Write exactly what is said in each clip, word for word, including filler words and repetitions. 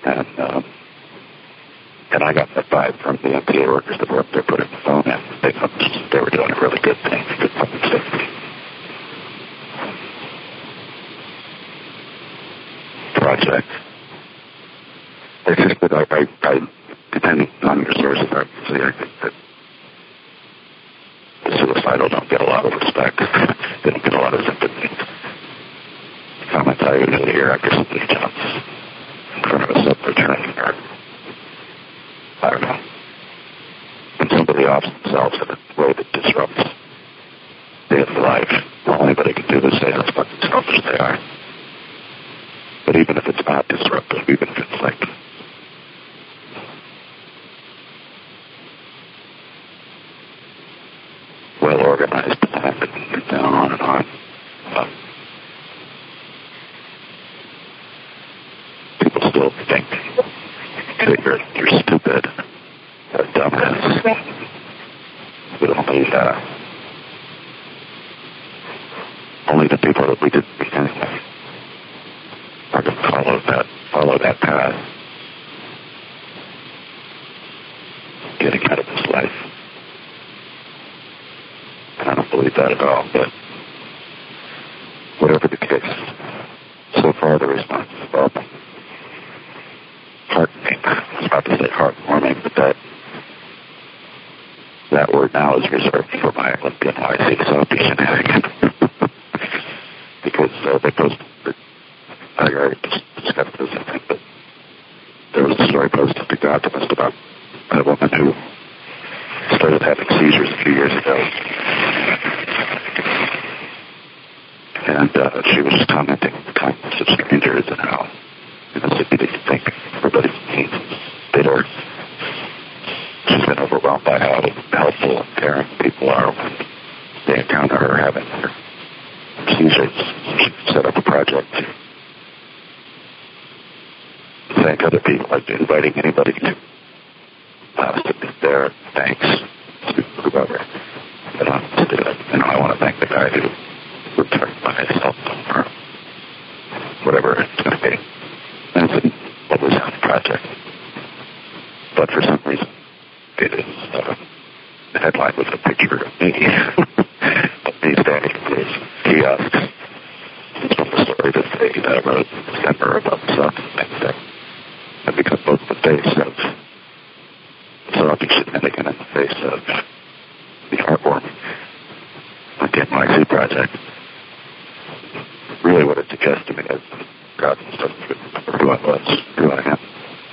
And, um, and I got that vibe from the M P A workers that were up there putting the phone in. They thought they were doing a really good thing, good public safety project. I think that I, I, I depending on your sources, obviously, I think that the suicidal don't get a lot of respect. They don't get a lot of sympathy. Comments I usually hear after somebody jumps in front of a subway train or, I don't know, when somebody offs themselves in a way that disrupts daily life. All anybody can do is say how fucking selfish they are. But even if it's not disruptive, even if it's like well-organized plan and down on and on, uh, people still think that you're, you're stupid, a dumbass. But only, uh, only the people that we did anyway are going to follow that, follow that path, getting out of this life. And I don't believe that at all, but whatever the case, so far the response is well, heartening. I was about to say heartwarming, but that that word now is reserved for my Olympian Y C Soapy shenanigans. Because uh, they posted, I already discussed this, I think, but there was a story posted to God Optimist about a woman who started having seizures a few years ago. And uh, she was just commenting on the kindness of strangers and how in the city they think everybody's mean, bitter. She's been overwhelmed by how helpful and caring people are when they encounter her having her seizures. She set up a project to thank other people, like inviting anybody to uh, submit their thanks to whoever that wants to do it. And I want to thank the guy who returned by himself or whatever it's going to be. And it's a lovely sounding project. But for some reason, it is, uh, the headline was a picture of me, of me standing at this kiosk. It's from the story that they uh, wrote in December about something that I've become both the face of Soapy shenanigan and the face of the heartwarming Olympian Y C project. Really what it suggests to me is God doesn't remember who I was, who I am.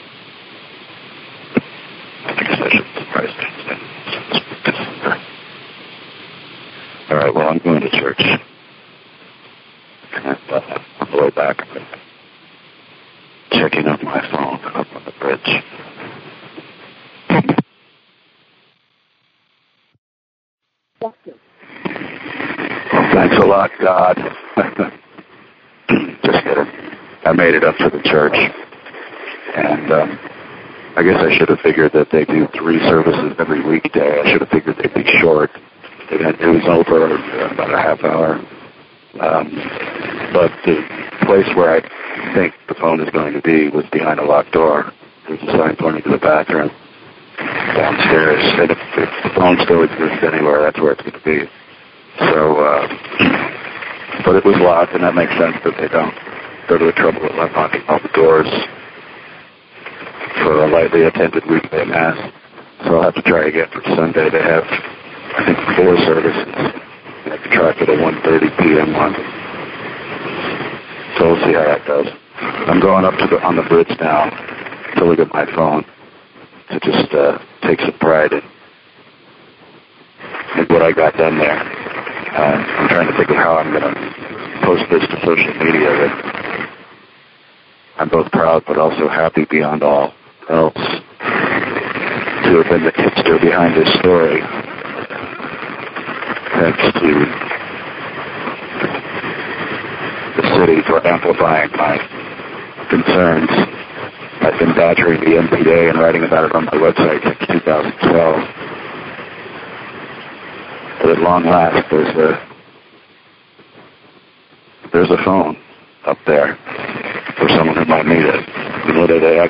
I guess I should surprise things. All right, well, I'm going to church. And uh, on the way back, I'm checking on my phone up on the bridge. Well, thanks a lot, God. Just kidding. I made it up to the church. And um, I guess I should have figured that they do three services every weekday. I should have figured they'd be short. They got news over uh, about a half hour. Um, but the place where I think the phone is going to be was behind a locked door. There's a sign pointing to the bathroom downstairs. And if, if the phone still exists anywhere, that's where it's going to be. So, uh, but it was locked, and that makes sense that they don't go to the trouble of unlocking all the doors for a lightly attended weekday mass. So I'll have to try again for Sunday. They have, I think, four services. I have to try for the one thirty p.m. one. So we'll see how that goes. I'm going up to the, on the bridge now to look at my phone to just uh, take some pride in, in what I got done there. Uh, I'm trying to think of how I'm going to post this to social media. That I'm both proud but also happy beyond all else to have been the hipster behind this story. Thanks to the city for amplifying my concerns. I've been badgering the M P A and writing about it on my website since two thousand twelve. But at long last, there's a there's a phone up there for someone who might need it. And whether they